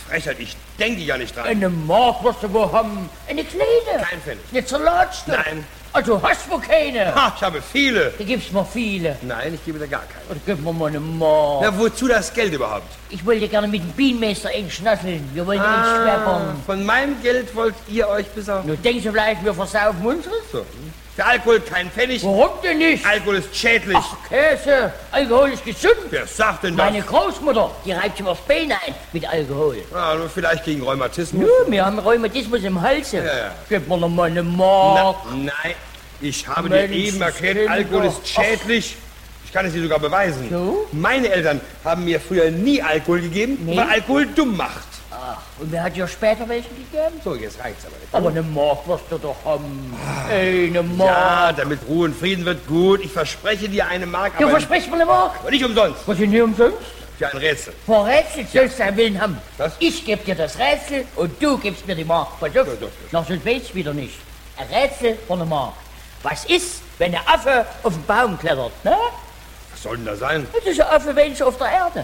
Frechheit, ich denke ja nicht dran. Eine Mark wirst du wo haben. Eine kleine. Kein Pfennig. Eine Salatste. Nein. Also hast du keine. Ha, ich habe viele. Da gibst mir viele. Nein, ich gebe dir gar keine. Oder gib mir mal eine Mark. Na, wozu das Geld überhaupt? Ich wollte gerne mit dem Bienenmeister einschnasseln. Wir wollen ihn schweppern. Von meinem Geld wollt ihr euch besorgen? Nur denkst du vielleicht, wir versaufen unseres? So. Für Alkohol kein Pfennig. Warum denn nicht? Alkohol ist schädlich. Ach, Käse. Alkohol ist gesund. Wer sagt denn das? Meine Großmutter, die reibt sich aufs Bein ein mit Alkohol. Ja, nur vielleicht gegen Rheumatismus. Ja, wir haben Rheumatismus im Hals. Ja. Gib mir noch mal eine Mark. Nein, ich habe Mensch, dir eben erklärt, Kinder. Alkohol ist schädlich. Ich kann es dir sogar beweisen. So? Meine Eltern haben mir früher nie Alkohol gegeben, Nee? weil Alkohol dumm macht. Ach, und wer hat dir später welchen gegeben? So, jetzt reicht's aber nicht. Aber eine Mark wirst du doch haben. Eine Mark. Ja, damit Ruhe und Frieden wird gut. Ich verspreche dir eine Mark, Du aber versprichst mir eine Mark? nicht umsonst. Was ist denn hier umsonst? Für ein Rätsel. Vor Rätsel sollst du einen Willen haben. Was? Ich geb dir das Rätsel und du gibst mir die Mark. Pass auf. Ja. Noch sonst weiß ich wieder nicht. Ein Rätsel von einer Mark. Was ist, wenn der Affe auf den Baum klettert? Ne? Was soll denn da sein? Das ist ein Affe wenig auf der Erde.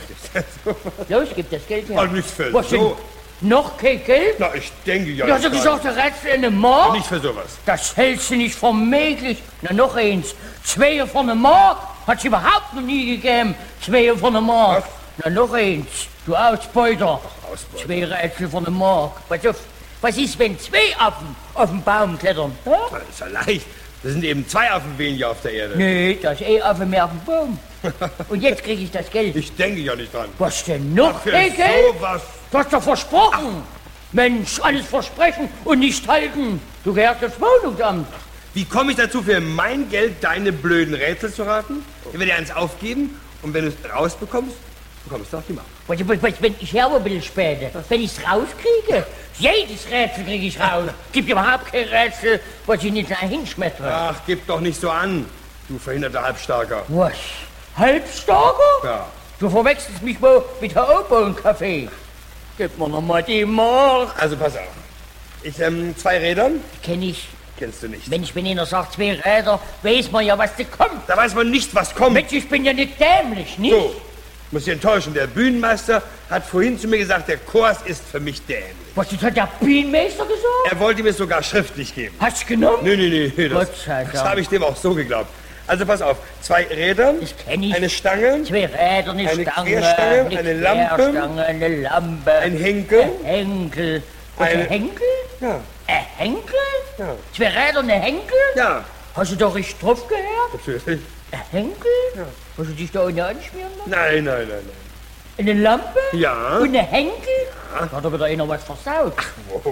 Los, gib das Geld her. Oh, nicht für Was so. denn? Noch kein Geld? Na, ich denke ja Du hast ja nicht gesagt, der Rätsel eine Mark? Nicht für sowas. Das hältst du nicht für möglich. Na, noch eins. 2 von einer Mark? Hat's überhaupt noch nie gegeben. 2 von einer Mark. Na, noch eins. Du Ausbeuter. Ausbeuter. 2 Rätsel von einer Mark. Pass auf. Was ist, wenn 2 Affen auf den Baum klettern? Ja? Das ist ja leicht. Das sind eben 2 Affen weniger auf der Erde. Nee, da ist Affe mehr auf dem Baum. Und jetzt krieg ich das Geld. Ich denke ja nicht dran. Was denn noch? Für Geld? sowas. Du hast doch versprochen. Mensch, alles versprechen und nicht halten. Du gehörst das Wohnungsamt. Wie komme ich dazu, für mein Geld deine blöden Rätsel zu raten? Ich werde dir eins aufgeben und wenn du es rausbekommst, bekommst du auch die Mark. Wenn ich her ein bisschen später, wenn ich es rauskriege, jedes Rätsel kriege ich raus. Gibt überhaupt kein Rätsel, was ich nicht hinschmettere. Ach, gib doch nicht so an, du verhinderter Halbstarker. Was? Halbstarker? Ja. Du verwechselst mich wohl mit Herr Opa und Kaffee. Gib mir noch mal die Mark. Also pass auf. Ich, 2 Räder, Kenn ich. kennst du nicht. Wenn einer sagt 2 Räder, weiß man ja, was da kommt. Da weiß man nicht, was kommt. Mensch, ich bin ja nicht dämlich, nicht? So, muss ich enttäuschen. Der Bühnenmeister hat vorhin zu mir gesagt, der Kurs ist für mich dämlich. Was, das hat der Bienenmeister gesagt? Er wollte mir es sogar schriftlich geben. Hast du genommen? Nee, Gott sei das Dank. habe ich dem auch so geglaubt. Also pass auf, 2 Räder, Das kenn ich. eine Stange, 2 Räder, eine Eine Stange, Querstange, eine Lampe, Querstange, eine Lampe, ein Henkel. ein Henkel. Und Eine- ein Henkel? Ja, Ein Henkel? ja, 2 Räder und ein Henkel? ja, Hast du doch richtig drauf gehört? natürlich. Ein Henkel? Ja. Hast du dich da ohne anschmieren lassen? Nein. Eine Lampe? Ja. Und ein Henkel? Da hat aber einer was versaut. Wow.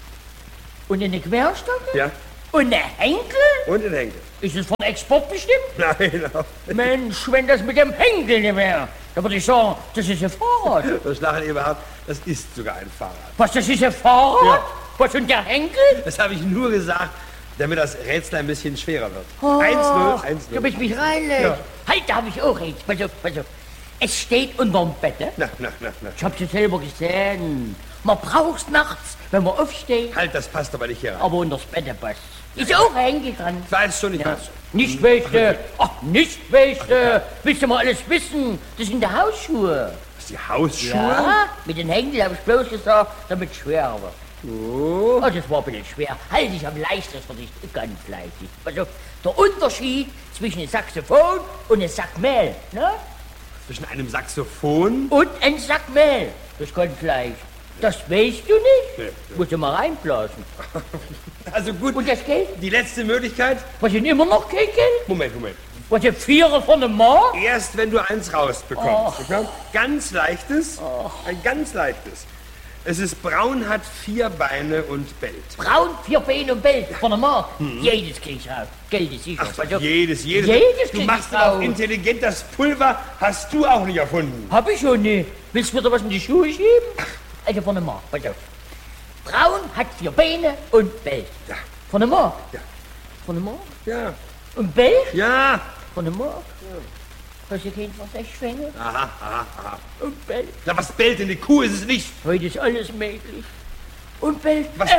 Und eine Querstange? Ja, Und ein Henkel? und ein Henkel. Ist es von Export bestimmt? Nein, auch nicht. Mensch, wenn das mit dem Henkel nicht wäre, dann würde ich sagen, das ist ein Fahrrad. Das Lachen überhaupt, das ist sogar ein Fahrrad. Was, das ist ein Fahrrad? Ja. Was, und der Henkel? Das habe ich nur gesagt, damit das Rätsel ein bisschen schwerer wird. Ach, 1-0, 1-0. Du bist mich reinlegt. Ja. Halt, da habe ich auch eins. Pass auf, pass auf. Es steht unterm Bett. Ne? Na. Ich hab's ja selber gesehen. Man braucht's nachts, wenn man aufsteht. Halt, das passt aber nicht hier rein. Aber unters Bett passt. Ist auch ein Henkel dran. Ich weiß schon, ich Ja. weiß schon. Nicht welche. Ach, nicht welche. Willst du mal alles wissen? Das sind die Hausschuhe. Das ist die Hausschuhe? Ja, mit den Henkeln habe ich bloß gesagt, damit es schwer wird. Oh. Oh, das war ein bisschen schwer. Halt dich am leichtesten für dich. Ganz leicht. Also, der Unterschied zwischen einem Saxophon und einem Sack Mehl. Ne? Zwischen einem Saxophon? Und einem Sack Mehl. Das ist ganz leicht. Das weißt du nicht? Nee. Musst du mal reinblasen. Also gut, Und das Geld? die letzte Möglichkeit. Was sind immer noch kein Geld? Moment. Was sind 4 von einem Mark? Erst wenn du eins rausbekommst. Och. Okay? Ganz leichtes. Ein ganz leichtes. Es ist braun, hat 4 Beine und bellt. Braun, 4 Beine und Bell von einem Mark. Jedes krieg ich raus. Geld ist sicher. Ach, Pass auf. jedes. Jedes Du krieg machst ich auch raus. intelligent. Das Pulver hast du auch nicht erfunden. Hab ich schon nicht. Willst du mir da was in die Schuhe schieben? Also von einem Mark, pass auf. Braun hat 4 Beine und bellt. Ja. Von einem Mark? Ja. Von einem Mark? Ja. Und bellt? Ja. Von einem Mark? Hast du keinen Versechsfänger? Aha. Und bellt. Na, was bellt denn? Die Kuh ist es nicht. Heute ist alles möglich. Und bellt. Was?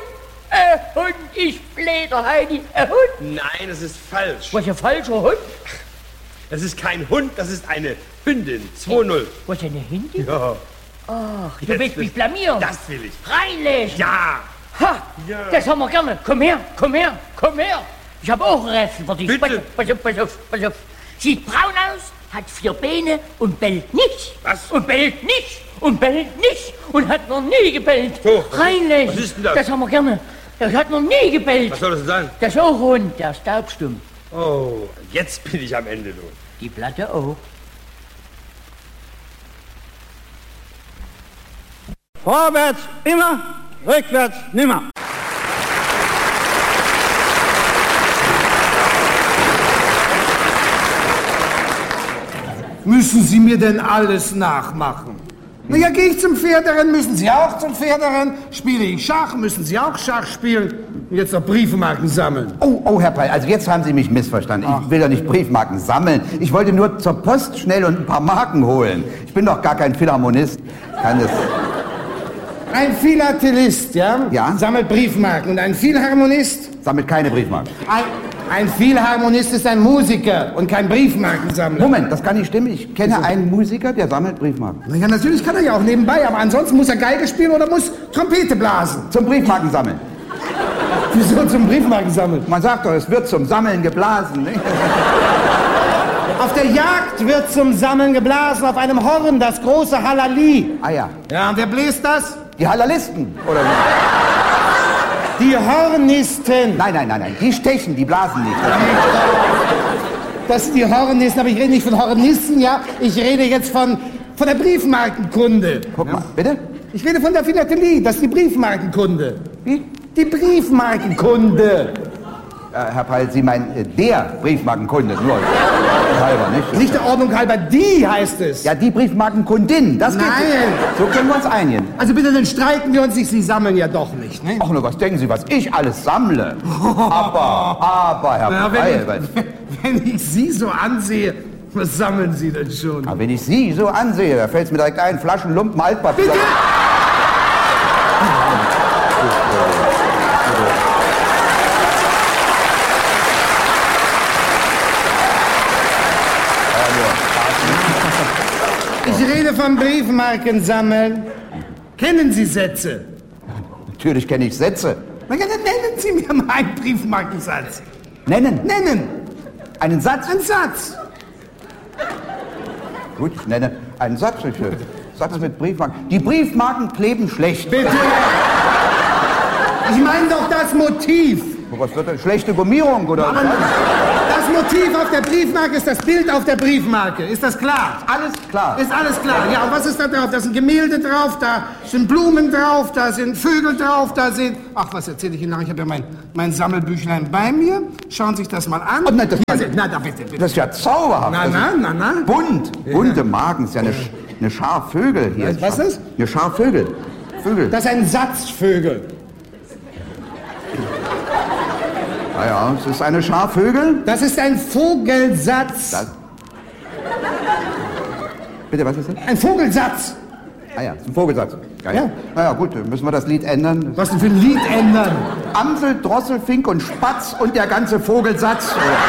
Hund, ich bläder, Heidi, Hund. Nein, das ist falsch. Was ist ein falscher Hund? Das ist kein Hund, das ist eine Hündin. 2-0. Was ist eine Hündin? Ja. Ach, du willst mich blamieren. Das will ich. Reinlesen. Ja. Ha, Ja. das haben wir gerne. Komm her, komm her, komm her. Ich habe auch ein Rätsel für dich. Bitte. Pass auf, pass auf, pass auf. Sieht braun aus, hat 4 Beine und bellt nicht. Was? Und bellt nicht. Und bellt nicht. Und hat noch nie gebellt. So, Reinlesen. was ist denn das? Das haben wir gerne. Das hat noch nie gebellt. Was soll das denn sein? Das ist auch rund, der ist taubstumm. Oh, jetzt bin ich am Ende, du. Die Platte auch. Vorwärts immer, rückwärts nimmer. Müssen Sie mir denn alles nachmachen? Na ja, gehe ich zum Pferderennen, müssen Sie auch zum Pferderennen. Spiele ich Schach, müssen Sie auch Schach spielen. Und jetzt noch Briefmarken sammeln. Oh, Herr Peil, also jetzt haben Sie mich missverstanden. Ich will doch nicht Briefmarken sammeln. Ich wollte nur zur Post schnell und ein paar Marken holen. Ich bin doch gar kein Philharmonist. Kann das... Ein Philatelist, ja? Ja. Sammelt Briefmarken. Und ein Philharmonist? Sammelt keine Briefmarken. Ein Philharmonist ist ein Musiker und kein Briefmarkensammler. Moment, das kann nicht stimmen. Ich kenne einen Musiker, der sammelt Briefmarken. Na ja, natürlich kann er ja auch nebenbei, aber ansonsten muss er Geige spielen oder muss Trompete blasen. Zum Briefmarken sammeln. Wieso zum Briefmarkensammeln? Man sagt doch, es wird zum Sammeln geblasen, nicht? Auf der Jagd wird zum Sammeln geblasen, auf einem Horn, das große Halali. Ah ja, Ja, und wer bläst das? die Hallalisten, oder nicht? Die Hornisten. Nein, die stechen, die blasen nicht. Das sind die Hornisten, aber ich rede nicht von Hornisten, ja? Ich rede jetzt von der Briefmarkenkunde. Guck mal, bitte? Ich rede von der Philatelie, das ist die Briefmarkenkunde. Wie? Die Briefmarkenkunde. Herr Peil, Sie meinen der Briefmarkenkunde, nur halber, nicht? Nicht der Ordnung halber, die heißt es. Ja, die Briefmarkenkundin, das geht Nein. nicht. So können wir uns einigen. Also bitte, dann streiten wir uns nicht, Sie sammeln ja doch nicht, ne? Ach nur, was denken Sie, was ich alles sammle? Aber, Herr Ja, Peil, wenn ich Sie so ansehe, was sammeln Sie denn schon? wenn ich Sie so ansehe, da fällt es mir direkt ein, Flaschen, Lumpen, Altpapier. Bitte! Ich rede vom Briefmarkensammeln. Kennen Sie Sätze? Natürlich kenne ich Sätze. Na ja, dann nennen Sie mir mal einen Briefmarkensatz. Nennen. Nennen! Einen Satz. Ein Satz. Gut, ich nenne einen Satz. Satz mit Briefmarken. Die Briefmarken kleben schlecht. Bitte! Ich meine doch das Motiv. Was wird das? Schlechte Gummierung, oder? Das Motiv auf der Briefmarke ist das Bild auf der Briefmarke. Ist das klar? Alles klar. Ist alles klar. Ja, und was ist da drauf? Da sind Gemälde drauf, da sind Blumen drauf, da sind Vögel drauf, da sind... Ach, was erzähle ich Ihnen noch? Ich habe ja mein Sammelbüchlein bei mir. Schauen Sie sich das mal an. Oh, nein, das- Na, da bitte, bitte. Das ist ja zauberhaft. Na. Bunte Marken. ist ja eine Schar Vögel hier. Was ist das? Eine Schar Vögel. Das ist ein Satzvögel. Ja, es ist eine Schar Vögel. Das ist ein Vogelsatz. Bitte, was ist das? Ein Vogelsatz. Ah ja, ist ein Vogelsatz. Ja. Na ja, gut, dann müssen wir das Lied ändern. Was denn für ein Lied ändern? Amsel, Drossel, Fink und Spatz und der ganze Vogelsatz.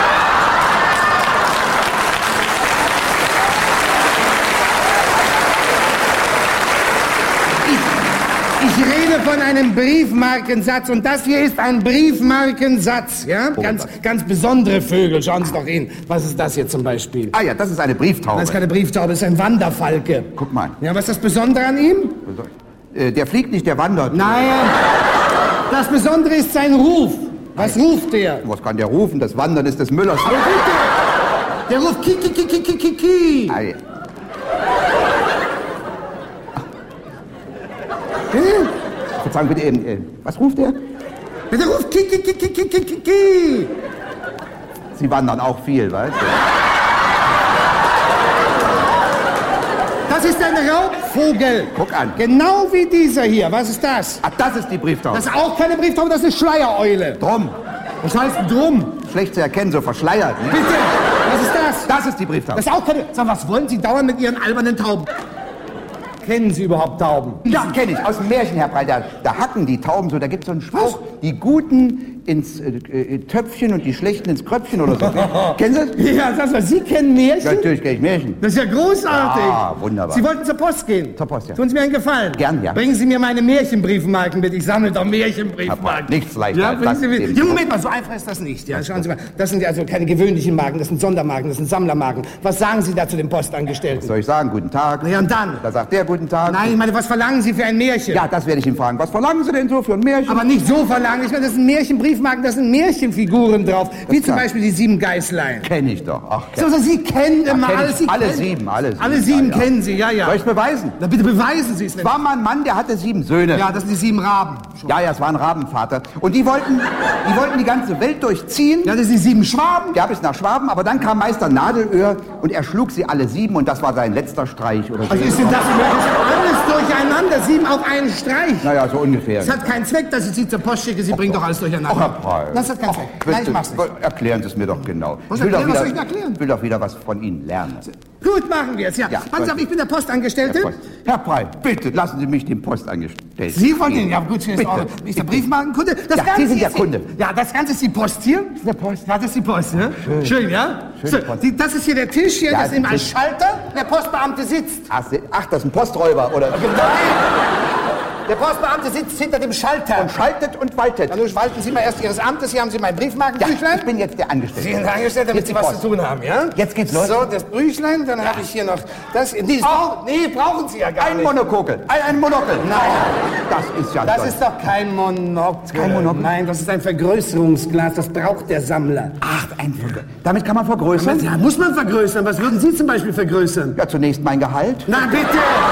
Ich rede von einem Briefmarkensatz und das hier ist ein Briefmarkensatz, ja? Ganz besondere Vögel. Schauen Sie doch hin. Was ist das hier zum Beispiel? Ah ja, das ist eine Brieftaube. Das ist keine Brieftaube, das ist ein Wanderfalke. Guck mal. Ja, was ist das Besondere an ihm? Der fliegt nicht, der wandert. Nein, das Besondere ist sein Ruf. Was ruft der? Was kann der rufen? Das Wandern ist des Müllers. Ja, bitte. Der ruft ki, ki, ki, ki, ki, ki, ki. Ei. Verzeihung bitte eben. Was ruft der? Der ruft ki, ki, ki, ki, ki, ki, ki, ki. Sie wandern auch viel, weißt du? Das ist ein Raubvogel. Guck an. Genau wie dieser hier. Was ist das? Ach, das ist die Brieftaube. Das ist auch keine Brieftaube, das ist eine Schleiereule. Drum. Was heißt denn drum? Schlecht zu erkennen, so verschleiert. Ne? Bitte, was ist das? Das ist die Brieftaube. Das ist auch keine... Sag, was wollen Sie dauernd mit Ihren albernen Tauben? Kennen Sie überhaupt Tauben? Ja, kenne ich. Aus dem Märchen, Herr Breit. Da hacken die Tauben so. Da gibt es so einen Spruch. Die Guten ins Töpfchen und die Schlechten ins Kröpfchen oder so. Kennen Sie das? Ja, sag mal, Sie kennen Märchen? Ja, natürlich kenne ich Märchen. Das ist ja großartig. Ah, wunderbar. Sie wollten zur Post gehen? Zur Post, ja. Tun Sie mir einen Gefallen. Gern, ja. Bringen Sie mir meine Märchenbriefmarken mit. Ich sammle doch Märchenbriefmarken. Nichts leichter Ja, als bringen das. Sie mir. Ja, Moment mal, so einfach ist das nicht. Ja, schauen Sie mal, das sind ja also keine gewöhnlichen Marken, das sind Sondermarken, das sind Sammlermarken. Was sagen Sie da zu dem Postangestellten? Was soll ich sagen? Guten Tag. Na ja, und dann? Da sagt der Guten Tag. Nein, ich meine, was verlangen Sie für ein Märchen? Ja, das werde ich ihn fragen. Was verlangen Sie denn so für ein Märchen? Aber nicht so verlangen. Ich meine, das sind Märchenbriefmarken, da sind Märchenfiguren drauf. Wie zum klar. Beispiel die 7 Geißlein. Kenn ich doch. Ach, So, Sie kennen immer kenn ich. alles. Sie Alle kennen- 7, alle 7. Alle 7 Ja, ja. kennen Sie, ja, ja. Soll ich beweisen? Na, bitte beweisen Sie es. Es war mal ein Mann, der hatte 7 Söhne. Ja, das sind die 7 Raben. Ja, es war ein Rabenvater. Und die wollten die ganze Welt durchziehen. Ja, das sind die 7 Schwaben. Ja, bis nach Schwaben, aber dann kam Meister Nadelöhr und er schlug sie alle 7 und das war sein letzter Streich. Oder so. Was ist denn das? Alles durcheinander, 7 auf einen Streich. Naja, so ungefähr. Es hat keinen Zweck, dass ich Sie zur Post schicke, Sie bringen doch alles durcheinander. Ach, Herr Preil. Das hat keinen Zweck. Nein, ich mach's nicht. Erklären Sie es mir doch genau. Was Ich will erklären? doch Was soll ich denn erklären? Ich will doch wieder was von Ihnen lernen. Gut, machen wir es, ja. Ja, Passen Sie auf, ich bin der Postangestellte. Herr Preil, bitte lassen Sie mich den Postangestellten. Sie wollen den, ja gut, hier ist Bitte. auch, ich der Briefmarkenkunde. Das Ja, Ganze Sie sind der ist Kunde. Ja, das Ganze ist die Post hier. Das ist der Post. Ja, das ist die Post, ne? Schön, ja? Schöne Post. Das ist hier der Tisch, hier, Ja, das ist eben das ein ist- Schalter. Der Postbeamte sitzt. Ach, das ist ein Posträuber, oder? Nein! Der Postbeamte sitzt hinter dem Schalter. Und schaltet und waltet. Ja, nun walten Sie mal erst Ihres Amtes. Hier haben Sie mein Ja, Briefmarkenbüchlein. ich bin jetzt der Angestellte. Sie sind angestellt, damit Jetzt Sie die was Post. zu tun haben, ja? Jetzt geht's los. So, das Büchlein, dann habe ich hier noch das. Nee, brauchen Sie ja gar Ein nicht. Monokel. Ein Monokel. Nein, Das ist ja das toll. ist doch kein Monokel. Kein Monokel? Nein, das ist ein Vergrößerungsglas. Das braucht der Sammler. Ach, damit kann man vergrößern? Ja, muss man vergrößern. Was würden Sie zum Beispiel vergrößern? Ja, zunächst mein Gehalt. Na bitte!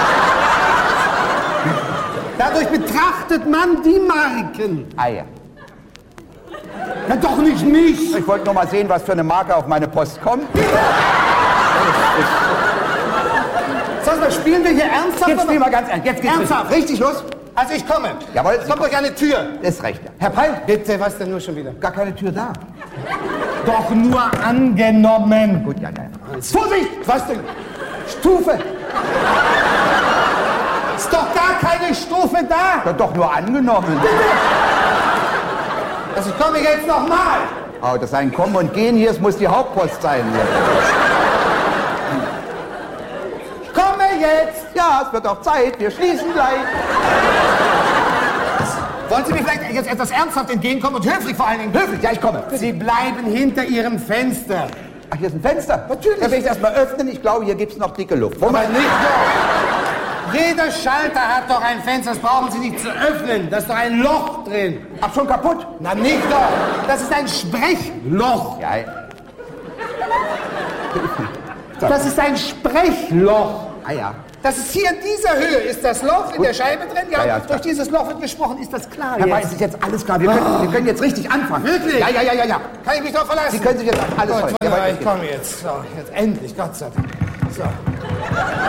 Dadurch betrachtet man die Marken. Eier. Ja, doch nicht mich. Ich wollte nur mal sehen, was für eine Marke auf meine Post kommt. Sag mal, spielen wir hier ernsthaft? Jetzt spielen wir ganz ernst. Jetzt geht's Ernsthaft? richtig los. Also ich komme. Jawohl, Es kommt durch eine Tür. Ist recht. Herr Peil, Bitte, was denn nur schon wieder? gar keine Tür da. Doch nur angenommen. Gut, ja. Vorsicht! Was denn? Stufe. Ist doch gar keine Stufe da. Ja, doch nur angenommen. Also ich komme jetzt nochmal. Oh, das ist ein Kommen und Gehen hier, es muss die Hauptpost sein. Ich komme jetzt. Ja, es wird auch Zeit, wir schließen gleich. Wollen Sie mir vielleicht jetzt etwas ernsthaft entgegenkommen und höflich vor allen Dingen? Höflich, ja, ich komme. Sie bleiben hinter Ihrem Fenster. Ach, hier ist ein Fenster. Natürlich. Da will ich es erstmal öffnen. Ich glaube, hier gibt es noch dicke Luft. Aber nicht doch. Jeder Schalter hat doch ein Fenster, das brauchen Sie nicht zu öffnen. Da ist doch ein Loch drin. Ach, schon kaputt? Na nicht doch. Das ist ein Sprechloch. Ja. Das ist ein Sprechloch. Ah ja. Das ist hier in dieser Höhe, ist das Loch in der Scheibe drin? Ja, Ja, durch dieses Loch wird gesprochen, ist das klar Herr Weiß, jetzt? ist jetzt alles klar. Wir können jetzt richtig anfangen. Wirklich? Ja. Kann ich mich doch verlassen? Sie können sich jetzt alles Gut, freuen. wunderbar, Jawohl, ich komme jetzt. So, jetzt endlich, Gott sei Dank. So.